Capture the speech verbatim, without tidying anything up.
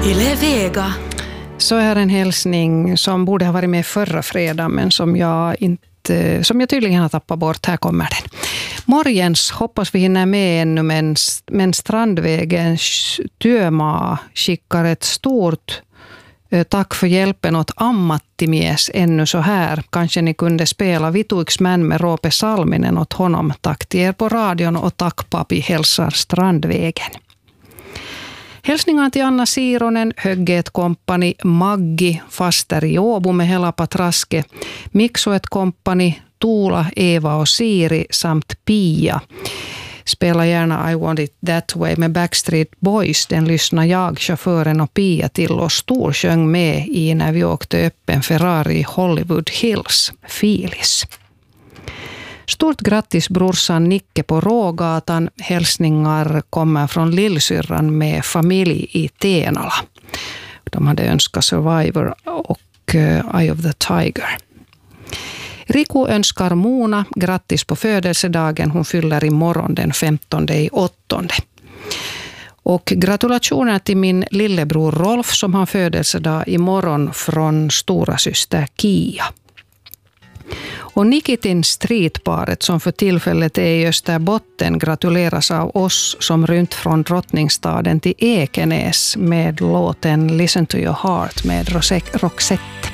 Yle Vega. Så är en hälsning som borde ha varit med förra fredagen, men som jag, inte, som jag tydligen har tappat bort. Här kommer den. Morgens hoppas vi hinner med ännu, men, men Strandvägens Työmaa skickar ett stort eh, tack för hjälpen åt ammattimies ännu så här. Kanske ni kunde spela Vituiksmän med Roope Salminen åt honom. Tack till er på radion och tack papi, hälsar Strandvägen. Hälsningar till Anna Siironen, Högget kompani, Maggi, faster i Åbo med hela patraske, Miksoet kompani, Tuula, Eva och Siri samt Pia. Spela gärna I Want It That Way med Backstreet Boys. Den lyssnar jag, chauffören och Pia till och storsjöng med i när vi åkte upp en Ferrari i Hollywood Hills, Filis. Stort grattis brorsan Nicke på Rågatan. Hälsningar kommer från lillsyrran med familj i Tenala. De hade önskat Survivor och Eye of the Tiger. Riku önskar Mona grattis på födelsedagen. Hon fyller imorgon den femtonde i åttonde. Och gratulationer till min lillebror Rolf som har födelsedag imorgon från stora syster Kia. Och Nikitin Streetparet som för tillfället är i Österbotten gratuleras av oss som runt från Drottningstaden till Ekenäs med låten Listen to your heart med Roxette.